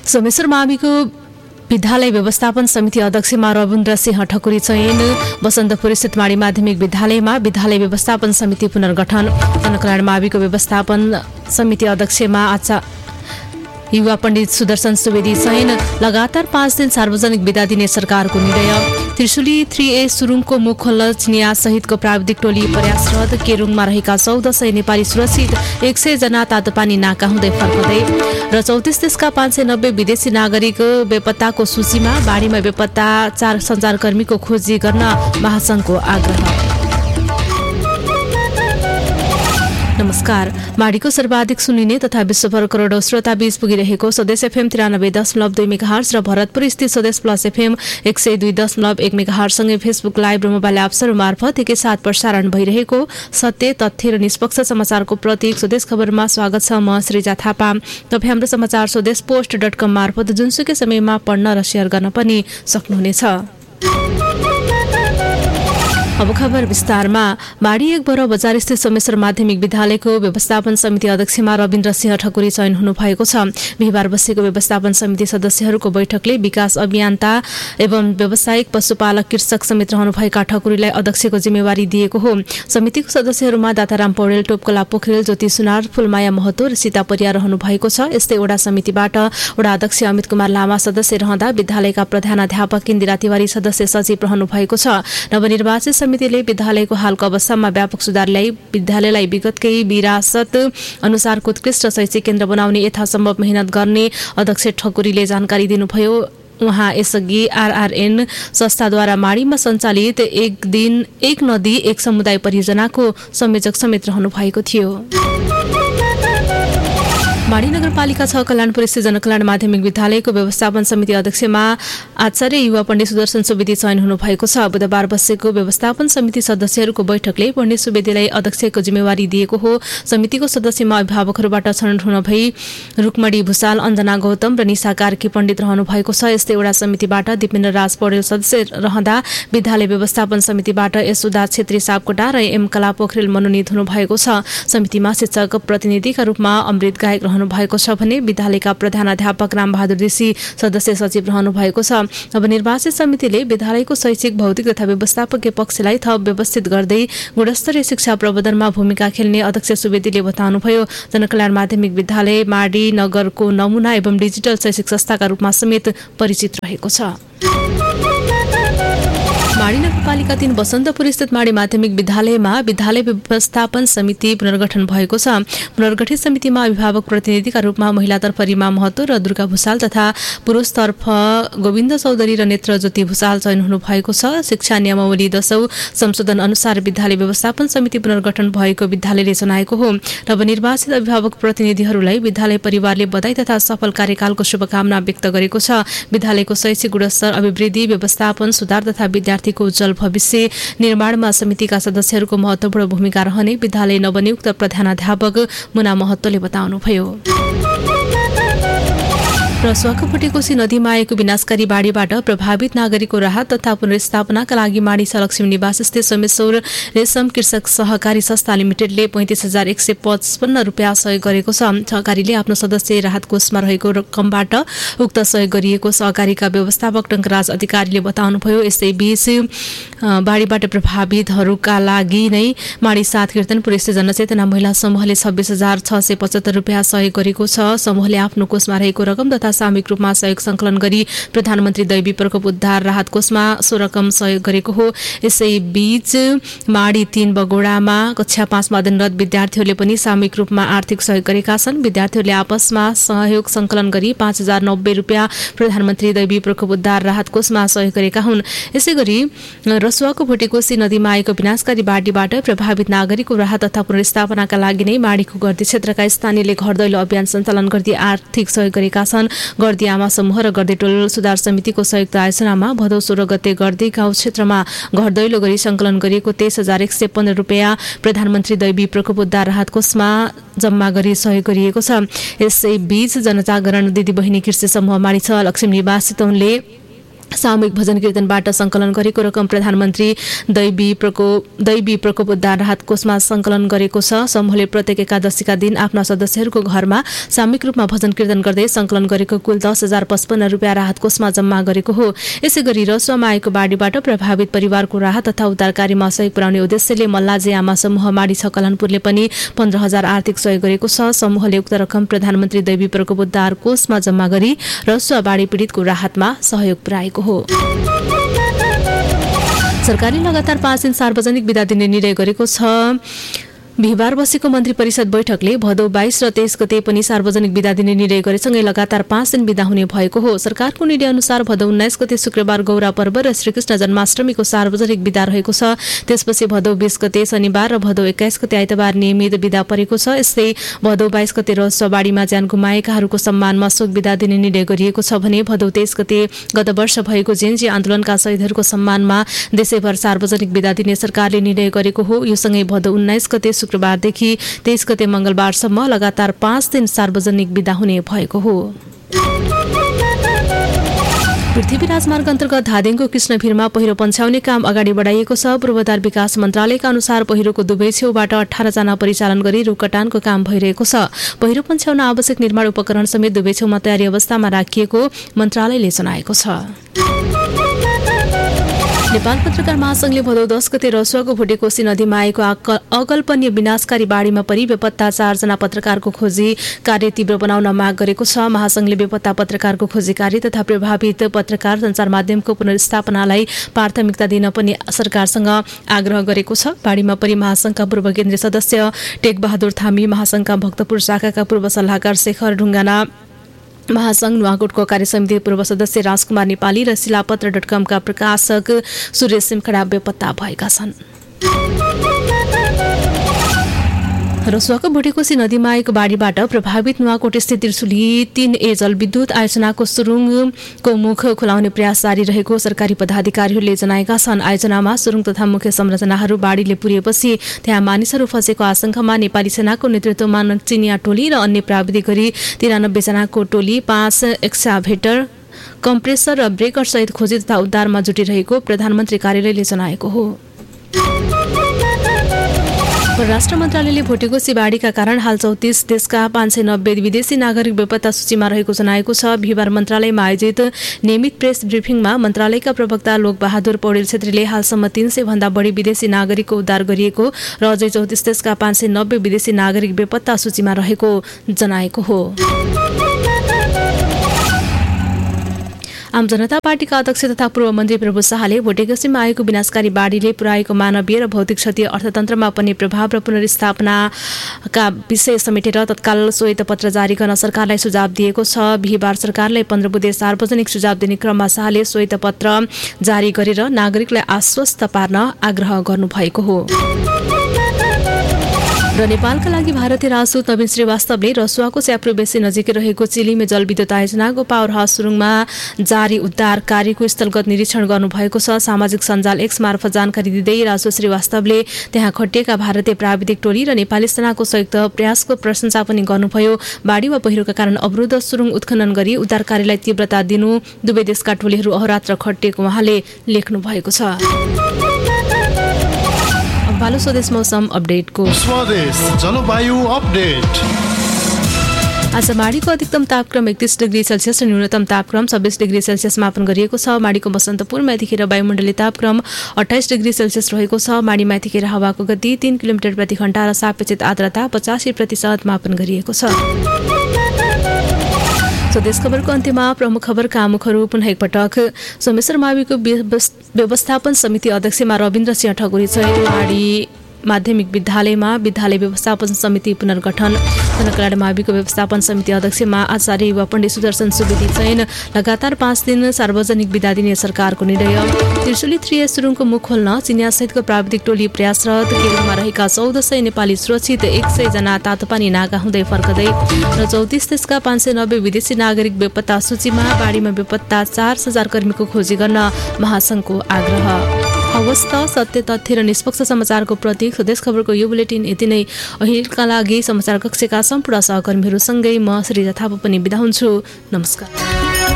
सोमेश्वर माविको विद्यालय व्यवस्थापन समिति अध्यक्षमा रविन्द्र सिंह ठकुरी चयन। बसन्तपुर स्थित माडी माध्यमिक विद्यालयमा विद्यालय व्यवस्थापन समिति पुनर्गठन। जनकल्याण माविको व्यवस्थापन समिति अध्यक्षमा युवा पण्डित सुदर्शन सुवेदी चयन। लगातार 5 दिन सार्वजनिक बिदा दिने सरकारको निर्णय। त्रिशुली 3A सुरुङको मुख खोल्न चिनिया सहितको प्राविधिक टोली प्रयासरत। केरुङमा रहेका 1400 नेपाली सुरक्षित, 100 जना तातोपानी नाका हुँदै फर्कँदै। र 34 देशका 590 विदेशी नागरिक बेपत्ताको सूचीमा। बाढीमा बेपत्ता 4 सञ्चारकर्मीको खोजी गर्न महासङ्घको आग्रह। नमस्कार। माडीको सर्वाधिक सुनिने तथा विश्वभर करोडौं श्रोता बीच पुगिरहेको स्वदेश एफएम 93.2 मेगाहर्ज र भरतपुर स्थित स्वदेश प्लस एफएम 102.1 मेगाहर्ज सँगै फेसबुक लाइभ र मोबाइल एप्सहरू मार्फत एकैसाथ प्रसारण भइरहेको सत्य, तथ्य र निष्पक्ष समाचारको प्रतीक स्वदेश खबरमा स्वागत छ। म श्रीजा थापा। तपाईँ हाम्रो समाचार स्वदेश post.com मार्फत जुनसुकै समयमा पढ्न र सेयर गर्न पनि सक्नुहुनेछ। अब खबर विस्तारमा। माडी 1 बर बजार स्थित सोमेश्वर माध्यमिक विद्यालयको व्यवस्थापन समिति अध्यक्षमा रविन्द्र सिंह ठकुरी चयन हुनु भएको छ। बिहिबार बसेको व्यवस्थापन समिति सदस्यहरूको बैठकले विकास अभियन्ता एवं व्यावसायिक पशुपालक कृषक समेत रहनुभएका ठकुरीलाई अध्यक्षको जिम्मेवारी दिएको हो। समितिको सदस्यहरूमा दाताराम पौडेल, टोपकला पोखरेल, ज्योति सुनार, फुलमाया महतो र सीता परिया रहनु भएको छ। यस्तै वडा समितिबाट वडा अध्यक्ष अमित कुमार लामा सदस्य रहँदा विद्यालयका प्रधानाध्यापक इन्दिरा तिवारी सदस्य सचिव रहनु भएको छ। नवनिर्वाचित समितिले विद्यालयको हालको अवस्थामा व्यापक सुधार ल्याई विद्यालयलाई विगतकै विरासत अनुसारको उत्कृष्ट शैक्षिक केन्द्र बनाउने यथासम्भव मेहनत गर्ने अध्यक्ष ठकुरीले जानकारी दिनुभयो। उहाँ यसअघि आरआरएन संस्थाद्वारा माडीमा सञ्चालित एक दिन एक नदी एक समुदाय परियोजनाको संयोजक समेत रहनु भएको थियो। माडी नगरपालिका 6 कल्याणपुर स्थित जनकल्याण माध्यमिक विद्यालयको व्यवस्थापन समिति अध्यक्षमा आचार्य युवा पण्डित सुदर्शन सुवेदी चयन हुनु भएको छ। बुधबार बसेको व्यवस्थापन समिति सदस्यहरूको बैठकले पण्डित सुवेदीलाई अध्यक्षको जिम्मेवारी दिएको हो। समितिको सदस्यमा अभिभावकहरूबाट छनौट हुन भई रुक्मणी भूषाल, अञ्जना गौतम र निशा कार्की पण्डित रहनु भएको छ। यस्तै वडा समितिबाट दिपेन्द्र राज पौडेल सदस्य रहँदा विद्यालय व्यवस्थापन समितिबाट यशोदा छेत्री सापकोटा र एम कला पोखरेल मनोनित हुनु भएको छ। समितिमा शिक्षक प्रतिनिधिका रूपमा अमृत गायक भएको छ भने विद्यालयका प्रधानाध्यापक रामबहादुर देशी सदस्य सचिव रहनु भएको छ। अब निर्वाचित समितिले विद्यालयको शैक्षिक, भौतिक तथा व्यवस्थापकीय पक्षलाई थप व्यवस्थित गर्दै गुणस्तरीय शिक्षा प्रवर्धनमा भूमिका खेल्ने अध्यक्ष सुवेदीले बताउनुभयो। जनकल्याण माध्यमिक विद्यालय माडी नगरको नमुना एवं डिजिटल शैक्षिक संस्थाका रूपमा समेत परिचित रहेको छ। माडी नगरपालिका 3 बसन्तपुर स्थित माडी माध्यमिक विद्यालयमा विद्यालय व्यवस्थापन समिति पुनर्गठन भएको छ। पुनर्गठित समितिमा अभिभावक प्रतिनिधिका रूपमा महिलातर्फ रिमा महतो र दुर्गा भूषाल तथा पुरुषतर्फ गोविन्द चौधरी र नेत्र ज्योति भूषाल चयन हुनु भएको छ। शिक्षा नियमावली 10औं संशोधन अनुसार विद्यालय व्यवस्थापन समिति पुनर्गठन भएको विद्यालयले जनाएको हो। नवनिर्वाचित अभिभावक प्रतिनिधिहरूलाई विद्यालय परिवारले बधाई तथा सफल कार्यकालको शुभकामना व्यक्त गरेको छ। विद्यालयको शैक्षिक गुणस्तर अभिवृद्धि, व्यवस्थापन सुधार तथा विद्यार्थीको उज्जवल भविष्य निर्माणमा समितिका सदस्यहरूको महत्वपूर्ण भूमिका रहने विद्यालय नवनियुक्त प्रधानाध्यापक मुना महतोले बताउनुभयो। रसुवाको फुटेकोशी नदीमा आएको विनाशकारी बाढीबाट प्रभावित नागरिकको राहत तथा पुनर्स्थापनाका लागि माडी लक्ष्मी निवास स्थित सोमेश्वर रेशम कृषक सहकारी संस्था लिमिटेडले 35,155 रुपियाँ सहयोग गरेको छ। सहकारीले आफ्नो सदस्य राहत कोषमा रहेको रकमबाट उक्त सहयोग गरिएको सहकारीका व्यवस्थापक टङ्कराज अधिकारीले बताउनुभयो। यसैबीच बाढीबाट प्रभावितहरूका लागि नै माडी 7 कीर्तनपुर स्थित जनचेतना महिला समूहले 26,675 रुपियाँ सहयोग गरेको छ। समूहले आफ्नो कोषमा रहेको रकम तथा सामूहिक रूपमा सहयोग संकलन गरी प्रधानमन्त्री दैवी प्रकोप उद्धार राहत कोषमा सो रकम सहयोग गरेको हो। यसैबीच माडी 3 बगोडामा कक्षा 5 मा अध्ययनरत विद्यार्थीहरूले पनि सामूहिक रूपमा आर्थिक सहयोग गरेका छन्। विद्यार्थीहरूले आपसमा सहयोग संकलन गरी 5,090 रुपियाँ प्रधानमन्त्री दैवी प्रकोप उद्धार राहत कोषमा सहयोग गरेका हुन्। यसैगरी रसुवाको भुटेकोशी नदीमा आएको विनाशकारी बाढीबाट प्रभावित नागरिकको राहत तथा पुनर्स्थापनाका लागि नै माडीको गर्दी क्षेत्रका स्थानीयले घर दैलो अभियान सञ्चालन गर्दै आर्थिक सहयोग गरेका छन्। गर्दी आमा समूह र गर्दी टोल सुधार समितिको संयुक्त आयोजनामा भदौ 16 गते गर्दी गाउँ क्षेत्रमा घर दैलो गरी संकलन गरिएको 23,115 रुपियाँ प्रधानमन्त्री दैवी प्रकोप उद्धार राहत कोषमा जम्मा गरी सहयोग गरिएको छ। यसैबीच जनजागरण दिदी बहिनी कृषि समूह माडी 6 लक्ष्मी निवास चितवनले सामूहिक भजन कीर्तनबाट सङ्कलन गरेको रकम प्रधानमन्त्री दैवी प्रकोप उद्धार राहत कोषमा सङ्कलन गरेको छ। समूहले प्रत्येक एकादशीका दिन आफ्ना सदस्यहरूको घरमा सामूहिक रूपमा भजन कीर्तन गर्दै सङ्कलन गरेको कुल 10,055 रुपियाँ राहत कोषमा जम्मा गरेको हो। यसै गरी रसुवामा आएको बाढीबाट प्रभावित परिवारको राहत तथा उद्धार कार्यमा सहयोग पुर्याउने उद्देश्यले मल्लाजे आमा समूह माडी छ कलनपुरले पनि 15,000 आर्थिक सहयोग गरेको छ। समूहले उक्त रकम प्रधानमन्त्री दैवी प्रकोप उद्धार कोषमा जम्मा गरी रसुवा बाढी पीडितको राहतमा सहयोग पुर्याएको हो। सरकारले लगातार 5 दिन सार्वजनिक बिदा दिने निर्णय गरेको छ। बिहिबार बसेको मन्त्री परिषद बैठकले भदौ 22 र 23 गते पनि सार्वजनिक बिदा दिने निर्णय गरेसँगै लगातार 5 दिन बिदा हुने भएको हो। सरकारको निर्णय अनुसार भदौ 19 गते शुक्रबार गौरा पर्व र श्रीकृष्ण जन्माष्टमीको सार्वजनिक बिदा रहेको छ। त्यसपछि भदौ 20 गते शनिबार र भदौ 21 गते आइतबार नियमित बिदा परेको छ। यस्तै भदौ 22 गते रसुवाबाढीमा ज्यान गुमाएकाहरूको सम्मानमा शोक बिदा दिने निर्णय गरिएको छ भने भदौ 23 गते गत वर्ष भएको जेएनजी आन्दोलनका शहीदहरूको सम्मानमा देशैभर सार्वजनिक बिदा दिने सरकारले निर्णय गरेको हो। यो सँगै भदौ 19 गते शुक्रबारदेखि 23 गते मंगलबारसम्म लगातार 5 दिन सार्वजनिक बिदा हुने भएको हो। पृथ्वी राजमार्ग अन्तर्गत धादिङको कृष्णभिरमा पहिरो पन्छाउने काम अगाडि बढाइएको छ। पूर्वाधार विकास मन्त्रालयका अनुसार पहिरोको दुवै छेउबाट 18 जना परिचालन गरी रुखकटानको काम भइरहेको छ। पहिरो पन्छाउन आवश्यक निर्माण उपकरण समेत दुवै छेउमा तयारी अवस्थामा राखिएको मन्त्रालयले जनाएको छ। नेपाल पत्रकार महासंघले भदौ 10 गते रसुवाको भुटेकोशी नदीमा आएको अकल्पनीय विनाशकारी बाढीमा परि बेपत्ता 4 जना पत्रकारको खोजी कार्य तीव्र बनाउन माग गरेको छ। महासंघले बेपत्ता पत्रकारको खोजी कार्य तथा प्रभावित पत्रकार सञ्चार माध्यमको पुनर्स्थापनालाई प्राथमिकता दिन पनि सरकारसँग आग्रह गरेको छ। बाढीमा परि महासंघका पूर्व केन्द्रीय सदस्य टेकबहादुर थामी, महासंघका भक्तपुर शाखाका पूर्व सल्लाहकार शेखर ढुङ्गाना, महासंघ नुवाकोटको कार्यसमिति पूर्व सदस्य राजकुमार नेपाली र शिलापत्र.com का प्रकाशक सुरेश सिमखडा बेपत्ता भएका छन्। रसुवाको भुटेकोशी नदीमा आएको बाढीबाट प्रभावित नुवाकोट स्थित त्रिशुली 3A जलविद्युत आयोजनाको सुरुङको मुख खुलाउने प्रयास जारी रहेको सरकारी पदाधिकारीहरूले जनाएका छन्। आयोजनामा सुरुङ तथा मुख्य संरचनाहरू बाढीले पुरिएपछि त्यहाँ मानिसहरू फँसेको आशंकामा नेपाली सेनाको नेतृत्वमा चिनिया टोली र अन्य प्राविधिक गरी 93 जनाको टोली 5 एक्साभेटर, कम्प्रेसर र ब्रेकर सहित खोजी तथा उद्धारमा जुटिरहेको प्रधानमन्त्री कार्यालयले जनाएको हो। परराष्ट्र मन्त्रालयले भुटेकोशी बाढीका कारण हाल 34 देशका 590 विदेशी नागरिक बेपत्ता सूचीमा रहेको जनाएको छ। बिहिबार मन्त्रालयमा आयोजित नियमित प्रेस ब्रिफिङमा मन्त्रालयका प्रवक्ता लोकबहादुर पौडेल छेत्रीले हालसम्म 300 भन्दा बढी विदेशी नागरिकको उद्धार गरिएको र अझै 34 देशका 590 विदेशी नागरिक बेपत्ता सूचीमा रहेको जनाएको हो। आम जनता पार्टीका अध्यक्ष तथा पूर्व मन्त्री प्रभु शाहले भुटेकोशीमा आएको विनाशकारी बाढीले पुर्याएको मानवीय र भौतिक क्षति, अर्थतन्त्रमा पर्ने प्रभाव र पुनर्स्थापनाका विषय समेटेर तत्काल श्वेतपत्र जारी गर्न सरकारलाई सुझाव दिएको छ। बिहिबार सरकारलाई 15 बुँदे सार्वजनिक सुझाव दिने क्रममा शाहले श्वेतपत्र जारी गरेर नागरिकलाई आश्वस्त पार्न आग्रह गर्नुभएको हो। र नेपालका लागि भारतीय राजदूत नवीन श्रीवास्तवले रसुवाको च्याप्रो बेसी नजिकै रहेको चिलिमे जलविद्युत आयोजनाको पावर हाउस सुरुङमा जारी उद्धार कार्यको स्थलगत निरीक्षण गर्नुभएको छ। सामाजिक सञ्जाल X मार्फत जानकारी दिँदै राजदूत श्रीवास्तवले त्यहाँ खटिएका भारतीय प्राविधिक टोली र नेपाली सेनाको संयुक्त प्रयासको प्रशंसा पनि गर्नुभयो। बाढी वा पहिरोका कारण अवरुद्ध सुरुङ उत्खनन गरी उद्धार कार्यलाई तीव्रता दिनु दुवै देशका टोलीहरू अहोरात्र खटिएको उहाँले लेख्नु भएको छ। पालो स्वदेश मौसम अपडेटको स्वदेश जलवायु अपडेट। आज माडीको अधिकतम तापक्रम 31 डिग्री सेल्सियस र न्यूनतम तापक्रम 26 डिग्री सेल्सियस मापन गरिएको छ। माडीको बसन्तपुरमा यतिखेर वायुमण्डलीय तापक्रम 28 डिग्री सेल्सियस रहेको छ। माडीमा यतिखेर हावाको गति 3 किलोमिटर प्रति घण्टा र सापेक्षिक आर्द्रता 85% मापन गरिएको छ। स्वदेश खबरको अन्त्यमा प्रमुख खबरका मुखहरू पुनः एकपटक। सोमेश्वर माविको व्यवस्थापन समिति अध्यक्षमा रविन्द्र सिंह ठकुरी चाहिँ माडी माध्यमिक विद्यालयमा विद्यालय व्यवस्थापन समिति पुनर्गठन। जनकलाड माविको व्यवस्थापन समिति अध्यक्षमा आचार्य युवा पण्डित सुदर्शन सुवेदी चयन। लगातार 5 दिन सार्वजनिक बिदा दिने सरकारको निर्णय। त्रिशुली 3A सुरुङको मुख खोल्न चिनिया सहितको प्राविधिक टोली प्रयासरत। केरलमा रहेका 1400 नेपाली सुरक्षित, 100 जना तातोपानी नाका हुँदै फर्कदै र 34 देशका 590 विदेशी नागरिक बेपत्ता सूचीमा। बाढीमा बेपत्ता 4 सञ्चारकर्मीको खोजी गर्न महासंघको आग्रह। हवस् त सत्य तथ्य र निष्पक्ष समाचारको प्रतीक स्वदेश खबरको यो बुलेटिन यति नै। अहिलेका लागि समाचार कक्षका सम्पूर्ण सहकर्मीहरूसँगै म श्रीजा थापा पनि बिदा हुन्छु। नमस्कार।